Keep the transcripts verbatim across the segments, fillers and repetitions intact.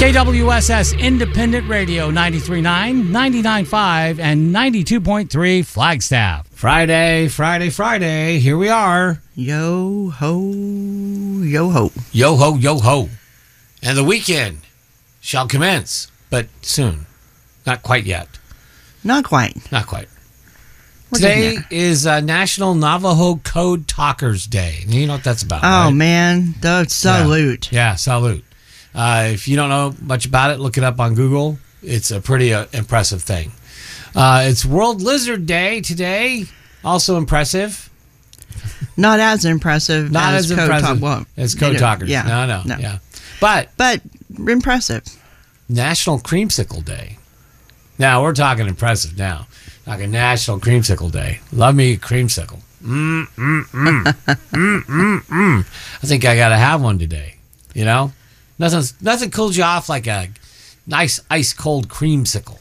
K W S S Independent Radio, ninety-three point nine, ninety-nine point five, and ninety-two point three Flagstaff. Friday, Friday, Friday. Here we are. Yo ho, yo ho. Yo ho, yo ho. And the weekend shall commence, but soon. Not quite yet. Not quite. Not quite. We're Today is uh, National Navajo Code Talkers Day. You know what that's about, Oh, right? man. The salute. Yeah, yeah, salute. Uh, if you don't know much about it, look it up on Google. It's a pretty uh, impressive thing. Uh, it's World Lizard Day today. Also impressive. Not as impressive Not as, as Code impressive Talk. Well, as Code you know, Talkers. Yeah. No, no, no. yeah. But But impressive. National Creamsicle Day. Now, we're talking impressive now. Talking National Creamsicle Day. Love me a creamsicle. Mm, mm, mm. mm, mm, mm. I think I got to have one today. You know? Nothing, nothing cools you off like a nice ice cold creamsicle.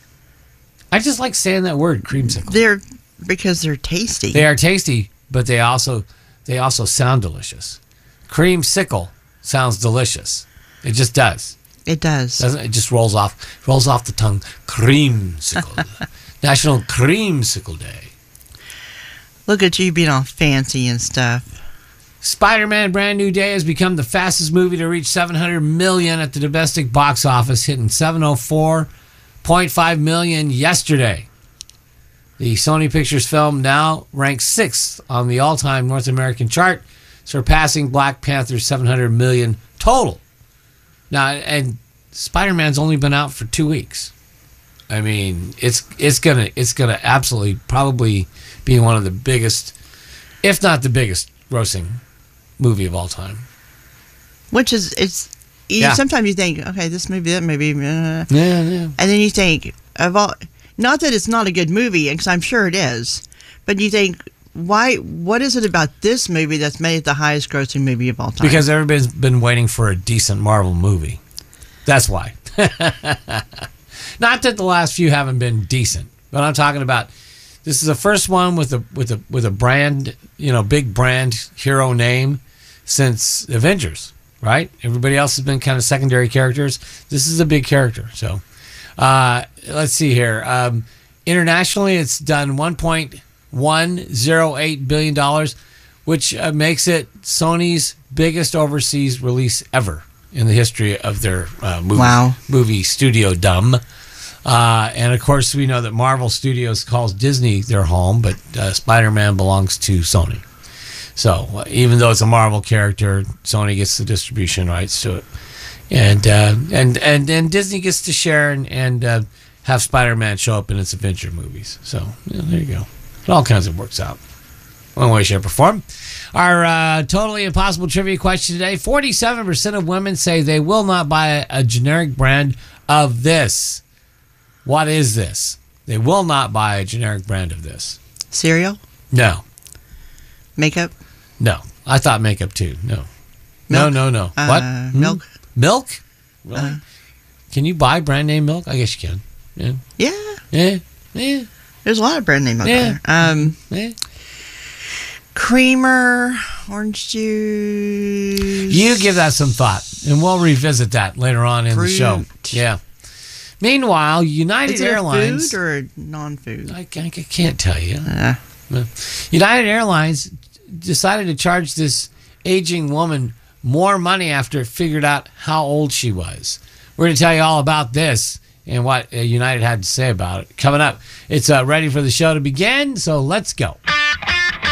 I just like saying that word, creamsicle. They're because they're tasty. They are tasty, but they also they also sound delicious. Creamsicle sounds delicious. It just does. It does. Doesn't it? Just rolls off rolls off the tongue. Creamsicle. National Creamsicle Day. Look at you being all fancy and stuff. Spider-Man Brand New Day has become the fastest movie to reach seven hundred million at the domestic box office, hitting seven oh four point five million yesterday. The Sony Pictures film now ranks sixth on the all-time North American chart, surpassing Black Panther's seven hundred million total. Now, and Spider-Man's only been out for two weeks. I mean, it's it's gonna it's gonna absolutely probably be one of the biggest, if not the biggest, grossing movie of all time. Which is, it's, you, Yeah. sometimes you think, okay, this movie, that movie, uh, Yeah, yeah. and then you think, of all, not that it's not a good movie, because I'm sure it is, but you think, why, what is it about this movie that's made it the highest grossing movie of all time? Because everybody's been waiting for a decent Marvel movie. That's why. Not that the last few haven't been decent, but I'm talking about this is the first one with a with a with a brand, you know, big brand hero name since Avengers, right? Everybody else has been kind of secondary characters. This is a big character. So, uh, let's see here. Um, internationally, it's done one point one oh eight billion dollars, which uh, makes it Sony's biggest overseas release ever in the history of their uh, movie, Wow. movie studio dumb. Uh, and of course, we know that Marvel Studios calls Disney their home, but uh, Spider-Man belongs to Sony. So uh, even though it's a Marvel character, Sony gets the distribution rights to it, and uh, and and and Disney gets to share and, and uh, have Spider-Man show up in its adventure movies. So yeah, there you go. It all kinds of works out, one way, shape, or form. Our uh, totally impossible trivia question today: forty-seven percent of women say they will not buy a, a generic brand of this. What is this? They will not buy a generic brand of this. Cereal? No. Makeup? No. I thought makeup too. No. Milk? No, no, no. Uh, What? Hmm? Milk? Milk? Really? Uh, Can you buy brand name milk? I guess you can. Yeah. Yeah. Yeah. Yeah. There's a lot of brand name out Yeah. there. Um, Yeah. creamer, orange juice. You give that some thought, and we'll revisit that later on in the show. Fruit. Yeah. Meanwhile, United Is it Airlines. a food or a non-food? I, I can't tell you. Uh, United Airlines decided to charge this aging woman more money after it figured out how old she was. We're going to tell you all about this and what uh, United had to say about it. Coming up, it's uh, ready for the show to begin, so let's go.